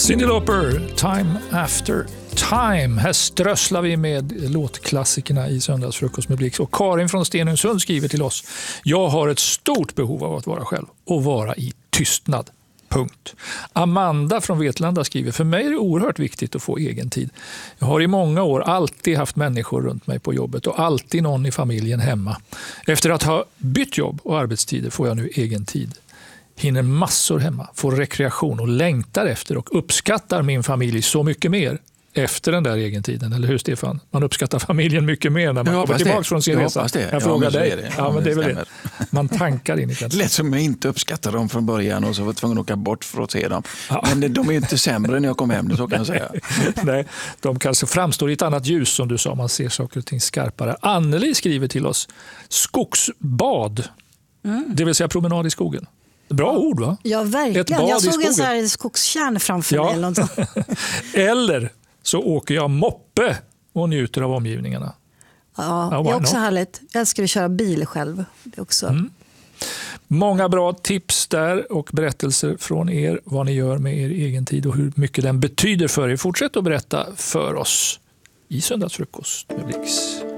Cyndi Lauper, Time After Time. Här strösslar vi med låtklassikerna i Söndagsfrukost med Blix. Och Karin från Stenungsund skriver till oss: jag har ett stort behov av att vara själv och vara i tystnad. Punkt. Amanda från Vetlanda skriver: för mig är det oerhört viktigt att få egen tid. Jag har i många år alltid haft människor runt mig på jobbet och alltid någon i familjen hemma. Efter att ha bytt jobb och arbetstider får jag nu egen tid. Hinner massor hemma, får rekreation och längtar efter och uppskattar min familj så mycket mer efter den där egen tiden. Eller hur, Stefan? Man uppskattar familjen mycket mer när man kommer tillbaka från sin resa. Jag frågar dig. Ja, men det är väl det. Man tankar in i det. Lätt som jag inte uppskattar dem från början och så var tvungen att åka bort för att se dem. Ja. Men de är inte sämre när jag kom hem, så kan jag säga. Nej, de kanske framstår i ett annat ljus, som du sa. Man ser saker och ting skarpare. Anneli skriver till oss: skogsbad, det vill säga promenad i skogen. Bra ord, va? Ja, verkligen. Jag såg en sån här skogskärn framför mig. Eller, något eller så åker jag moppe och njuter av omgivningarna. Ja, det är också härligt. Jag älskar att köra bil själv. Det är också. Många bra tips där och berättelser från er, vad ni gör med er egen tid och hur mycket den betyder för er. Fortsätt att berätta för oss i Söndagsfrukost med Blix.